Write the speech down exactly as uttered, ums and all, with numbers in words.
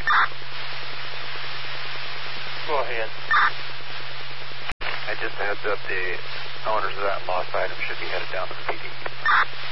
Go ahead. I just a heads up, the owners of that lost item should be headed down to the P D.